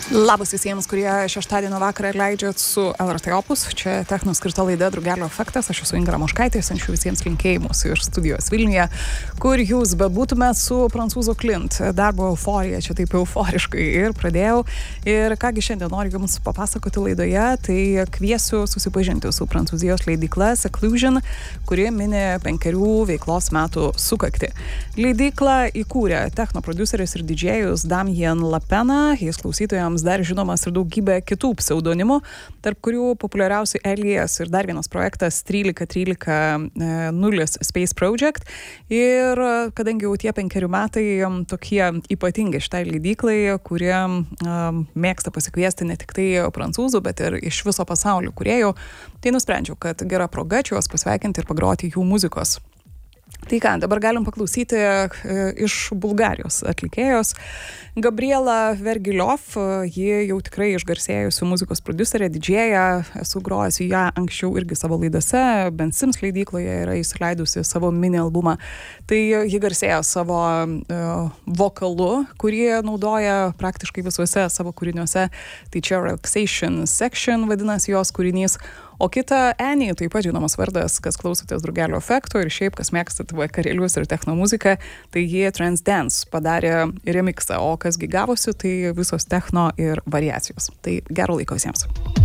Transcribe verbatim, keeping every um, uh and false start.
Labas visiems, kurie šeštadienio vakarą leidžiat su L R T Opus. Čia techno skirta laida Drugelio efektas. Aš esu Inga Ramoškaitė, siunčiu visiems linkėjimus iš studijos Vilniuje, kur jūs bebūtumėt su prancūzu Klint. Darbo euforija, čia taip euforiškai ir pradėjau. Ir kągi šiandien noriu jums papasakoti laidoje, tai kviesiu susipažinti su prancūzijos leidykla Seclusion, kuri mini penkerių veiklos metų sukaktį. Leidyklą įkūrė techno prodiuseris ir didžėjus Damien Lapena, jis klausytojams dar žinomas ir daugybė kitų pseudonimų, tarp kurių populiariausi Elias ir dar vienas projektas trylika trylika null Space Project. Ir kadangi jau tie penkerių metai tokie ypatingi šitai leidyklai, kurie um, mėgsta pasikviesti ne tik tai prancūzų, bet ir iš viso pasaulio kūrėjų, tai nusprendžiau, kad gera proga čia juos pasveikinti ir pagroti jų muzikos. Tai ką, dabar galim paklausyti iš Bulgarijos atlikėjos Gabriela Vergiliov. Ji jau tikrai išgarsėjusi muzikos prodiuserė, didžėja. Esu grojęs ją anksčiau irgi savo laidose. Ben Sims leidykloje yra įsileidusi savo mini albumą. Tai ji garsėja savo uh, vokalu, kurį naudoja praktiškai visuose savo kūriniuose. Tai čia Relaxation Section vadinasi jos kūrinys. O kita Annie, taip pat žinomas vardas, kas klausotės Drugelio efekto ir šiaip, kas mėgstat vakarėlius ir techno muziką, tai jie Trance Dance padarė remixą, o kas gi gavosi, tai visos techno ir variacijos. Tai gero laiko visiems.